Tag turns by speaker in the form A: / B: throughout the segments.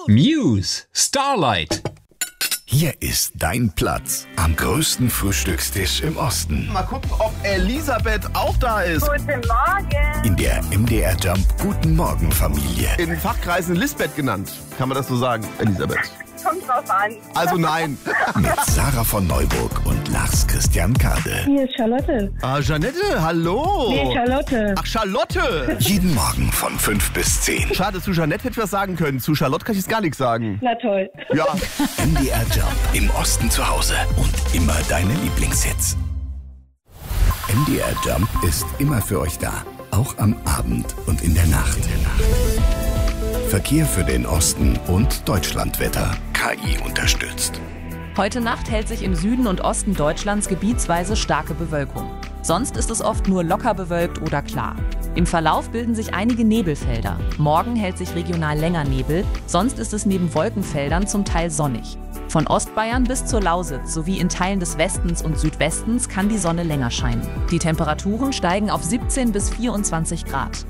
A: Muse, Starlight.
B: Hier ist dein Platz am größten Frühstückstisch im Osten.
C: Mal gucken, ob Elisabeth auch da ist.
D: Guten Morgen.
B: In der MDR Jump Guten Morgen Familie.
C: In Fachkreisen Lisbeth genannt. Kann man das so sagen, Elisabeth?
D: Kommt drauf an.
C: Also nein.
B: Mit Sarah von Neuburg und Lars Christian Kade.
E: Hier ist Charlotte.
C: Ah, Janette, hallo.
E: Nee, Charlotte.
C: Ach, Charlotte.
B: Jeden Morgen von 5 bis 10.
C: Schade, zu Janette hätte ich was sagen können. Zu Charlotte kann ich jetzt gar nichts sagen.
E: Na toll.
C: Ja.
B: MDR Jump im Osten zu Hause und immer deine Lieblingshits. MDR Jump ist immer für euch da. Auch am Abend und in der Nacht. Verkehr für den Osten und Deutschlandwetter. KI unterstützt.
F: Heute Nacht hält sich im Süden und Osten Deutschlands gebietsweise starke Bewölkung. Sonst ist es oft nur locker bewölkt oder klar. Im Verlauf bilden sich einige Nebelfelder. Morgen hält sich regional länger Nebel, sonst ist es neben Wolkenfeldern zum Teil sonnig. Von Ostbayern bis zur Lausitz sowie in Teilen des Westens und Südwestens kann die Sonne länger scheinen. Die Temperaturen steigen auf 17 bis 24 Grad.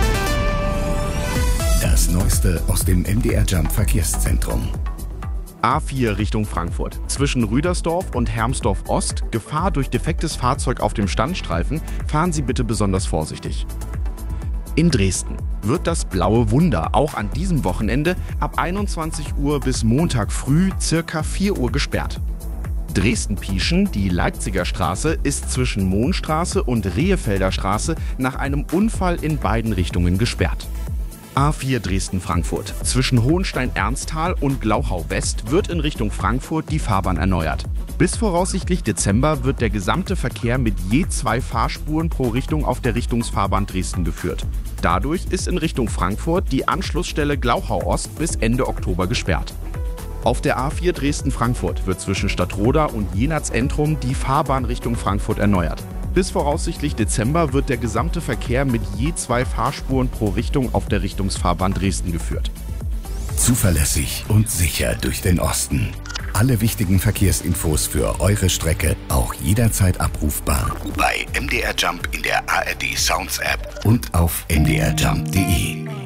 B: Das Neueste aus dem MDR Jump Verkehrszentrum.
G: A4 Richtung Frankfurt. Zwischen Rüdersdorf und Hermsdorf Ost, Gefahr durch defektes Fahrzeug auf dem Standstreifen, fahren Sie bitte besonders vorsichtig. In Dresden wird das Blaue Wunder auch an diesem Wochenende ab 21 Uhr bis Montag früh circa 4 Uhr gesperrt. Dresden-Pieschen, die Leipziger Straße, ist zwischen Mohnstraße und Rehefelder Straße nach einem Unfall in beiden Richtungen gesperrt. A4 Dresden-Frankfurt. Zwischen Hohenstein-Ernsthal und Glauchau-West wird in Richtung Frankfurt die Fahrbahn erneuert. Bis voraussichtlich Dezember wird der gesamte Verkehr mit je 2 Fahrspuren pro Richtung auf der Richtungsfahrbahn Dresden geführt. Dadurch ist in Richtung Frankfurt die Anschlussstelle Glauchau-Ost bis Ende Oktober gesperrt. Auf der A4 Dresden-Frankfurt wird zwischen Stadtroda und Jenatz-Entrum die Fahrbahn Richtung Frankfurt erneuert. Bis voraussichtlich Dezember wird der gesamte Verkehr mit je 2 Fahrspuren pro Richtung auf der Richtungsfahrbahn Dresden geführt.
B: Zuverlässig und sicher durch den Osten. Alle wichtigen Verkehrsinfos für eure Strecke auch jederzeit abrufbar bei MDR Jump in der ARD Sounds App und auf mdrjump.de.